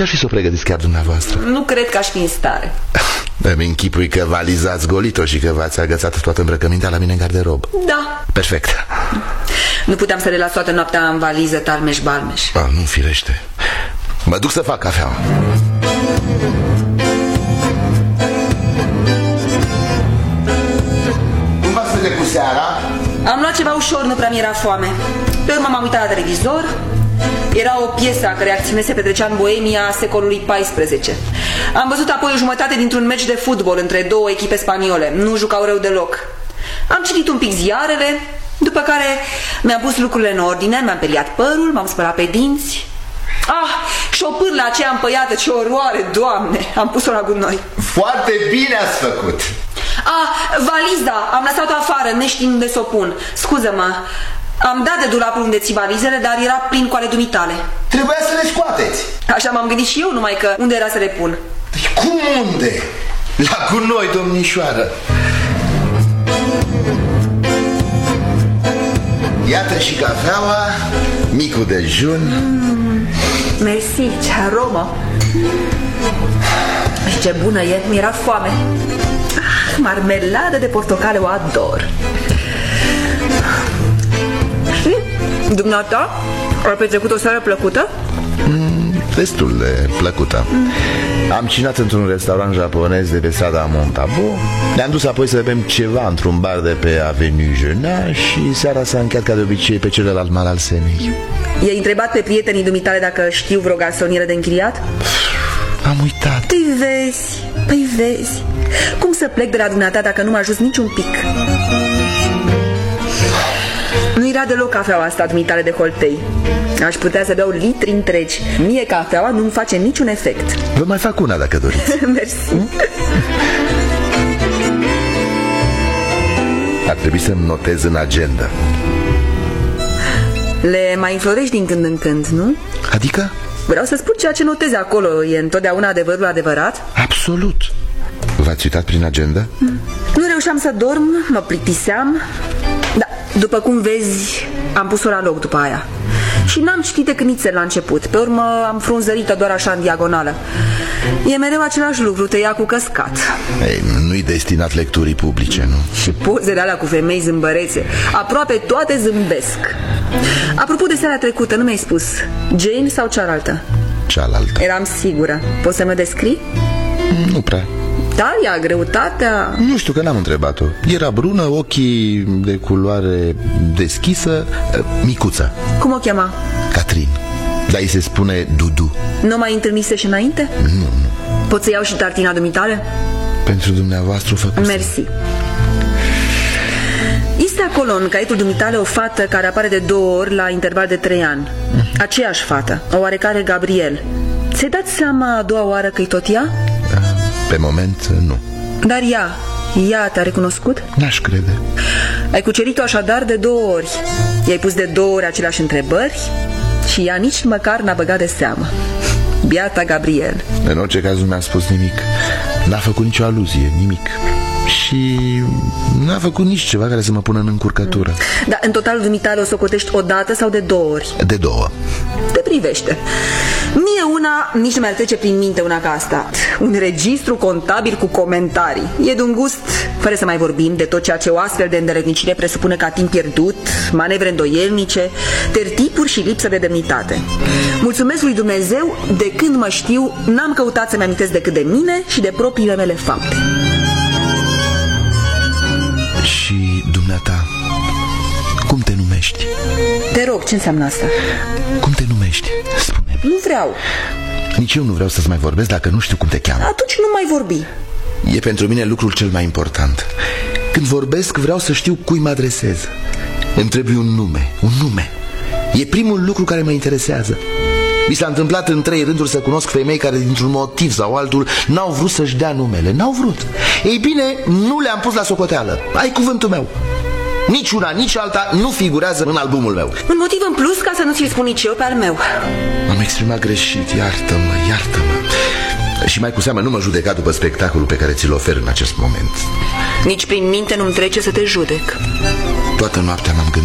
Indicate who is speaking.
Speaker 1: Ce-ar fi să o pregătiți chiar dumneavoastră?
Speaker 2: Nu cred că aș fi în stare.
Speaker 1: Îmi închipui că valizați golit-o și că v-ați agățat toată îmbrăcămintea la mine în garderob.
Speaker 2: Da.
Speaker 1: Perfect.
Speaker 2: Nu puteam să le las toată noaptea în valiză, talmeș-balmeș.
Speaker 1: Nu firește. Mă duc să fac cafeaua. Cum v-ați vede cu seara?
Speaker 2: Am luat ceva ușor, nu prea mi-era foame. Pe urmă m-am uitat la televizor. Era o piesă a cărei acțiune se petrecea în Boemia secolului XIV. Am văzut apoi o jumătate dintr-un meci de fotbal între două echipe spaniole. Nu jucau rău deloc. Am citit un pic ziarele, după care mi-am pus lucrurile în ordine, mi-am peliat părul, m-am spălat pe dinți. Și o pârlă aceea împăiată, ce oroare, Doamne, am pus-o la gunoi.
Speaker 1: Foarte bine ați făcut.
Speaker 2: Valiza, am lăsat-o afară, neștiind unde s-o pun. Scuză-mă, am dat de dulapul unde ții valizele, dar era plin cu ale dumitale.
Speaker 1: Trebuia să le scoateți.
Speaker 2: Așa m-am gândit și eu, numai că unde era să le pun?
Speaker 1: Cum unde? La gunoi, domnișoară. Iată și cafeaua, micul dejun.
Speaker 2: Mersi, ce aromă. Și ce bună e, mi-era foame. Marmeladă de portocale, o ador. Dumneata, ai petrecut o seară plăcută?
Speaker 1: Destul de plăcută. Am cinat într-un restaurant japonez de pe strada Montabo. Ne-am dus apoi să bem ceva într-un bar de pe Avenue Jeunat. Și seara s-a încheiat ca de obicei pe celălalt mal al Senei.
Speaker 2: I-ai întrebat pe prietenii dumitale dacă știu vreo garsonieră de închiriat?
Speaker 1: Am uitat.
Speaker 2: Păi vezi. Cum să plec de la dumneata dacă nu m-a ajuns niciun pic? Nu era deloc cafeaua asta dumitale de holtei. Aș putea să beau litri întregi. Mie cafeaua nu-mi face niciun efect.
Speaker 1: Vă mai fac una dacă doriți.
Speaker 2: Mersi.
Speaker 1: Ar trebui să-mi notez în agenda.
Speaker 2: Le mai înflorești din când în când, nu?
Speaker 1: Adică?
Speaker 2: Vreau să spun ceea ce notezi acolo. E întotdeauna adevărul adevărat?
Speaker 1: Absolut. V-ați uitat prin agenda?
Speaker 2: Nu reușeam să dorm, mă plictiseam. Da, după cum vezi, am pus-o la loc după aia. Și n-am citit decât nițel la început. Pe urmă am frunzărit-o doar așa în diagonală. E mereu același lucru, te ia cu căscat.
Speaker 1: Ei, nu-i destinat lecturii publice, nu?
Speaker 2: Și pozele alea cu femei zâmbărețe. Aproape toate zâmbesc. Apropo de seara trecută, nu mi-ai spus Jane sau cealaltă?
Speaker 1: Cealaltă.
Speaker 2: Eram sigură. Poți să mă descrii?
Speaker 1: Nu prea.
Speaker 2: Talia, greutatea?
Speaker 1: Nu știu, că n-am întrebat-o. Era brună, ochii de culoare deschisă, micuță.
Speaker 2: Cum o chema?
Speaker 1: Catrin. Dar îi se spune Dudu.
Speaker 2: Nu mai întâlnise și înainte?
Speaker 1: Nu.
Speaker 2: Pot să iau și tartina dumitale?
Speaker 1: Pentru dumneavoastră o făcut.
Speaker 2: Mersi. Este acolo în caietul dumitale o fată care apare de 2 ori la interval de 3 ani. Aceeași fată, o oarecare Gabriel. Ți-ai dat seama a doua oară că-i tot ea?
Speaker 1: Pe moment, nu.
Speaker 2: Dar ea te-a recunoscut?
Speaker 1: N-aș crede.
Speaker 2: Ai cucerit-o așadar de 2 ori. I-ai pus de 2 ori aceleași întrebări și ea nici măcar n-a băgat de seamă. Biata Gabriel.
Speaker 1: În orice caz nu mi-a spus nimic. N-a făcut nicio aluzie, nimic. Și n-a făcut nici ceva care să mă pună în încurcătură.
Speaker 2: Dar în total dumitale o socotești o dată sau de 2 ori?
Speaker 1: De 2.
Speaker 2: Te privește. Mie una nici nu mi-ar trece prin minte una ca asta. Un registru contabil cu comentarii. E de un gust, fără să mai vorbim de tot ceea ce o astfel de îndeletnicire presupune ca timp pierdut, manevre îndoielnice, tertipuri și lipsă de demnitate. Mulțumesc lui Dumnezeu, de când mă știu, n-am căutat să-mi amintesc decât de mine și de propriile mele fapte.
Speaker 1: Și dumneata, cum te numești?
Speaker 2: Te rog, ce înseamnă asta?
Speaker 1: Cum te numești? Spune-mi.
Speaker 2: Nu vreau.
Speaker 1: Nici eu nu vreau să-ți mai vorbesc dacă nu știu cum te cheamă.
Speaker 2: Atunci nu mai vorbi.
Speaker 1: E pentru mine lucrul cel mai important. Când vorbesc vreau să știu cui mă adresez. Îmi trebuie un nume. E primul lucru care mă interesează. Mi s-a întâmplat în 3 rânduri să cunosc femei care dintr-un motiv sau altul n-au vrut să-și dea numele. N-au vrut. Ei bine, nu le-am pus la socoteală. Ai cuvântul meu. Nici una, nici alta nu figurează în albumul meu.
Speaker 2: Un motiv în plus ca să nu ți-l spun nici eu pe al meu.
Speaker 1: M-am exprimat greșit, iartă-mă. Și mai cu seamă nu mă judeca după spectacolul pe care ți-l ofer în acest moment.
Speaker 2: Nici prin minte nu-mi trece să te judec.
Speaker 1: Toată noaptea m-am gândit